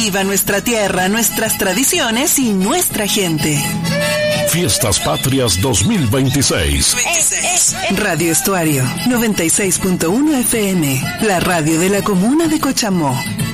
Viva nuestra tierra, nuestras tradiciones y nuestra gente. Fiestas Patrias 2026. Radio Estuario 96.1 FM, la radio de la comuna de Cochamó.